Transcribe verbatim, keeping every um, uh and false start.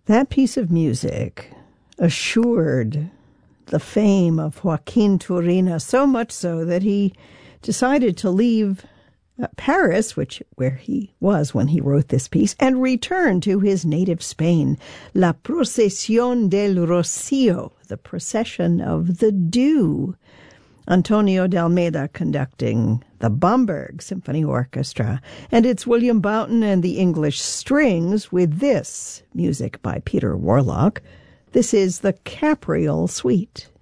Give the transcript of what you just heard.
That piece of music assured the fame of Joaquin Turina, so much so that he decided to leave uh, Paris, which where he was when he wrote this piece, and return to his native Spain. La Procesión del Rocío, the procession of the dew. Antonio de Almeida conducting the Bamberg Symphony Orchestra, and it's William Boughton and the English Strings with this music by Peter Warlock. This is the Capriol Suite.